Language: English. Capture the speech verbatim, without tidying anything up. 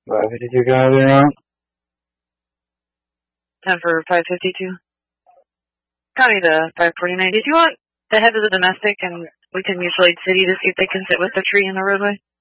five fifty-two guys are out. ten for five fifty-two. Copy the five forty-nine. Did you want to head to the domestic and we can use Lake City to see if they can sit with the tree in the roadway?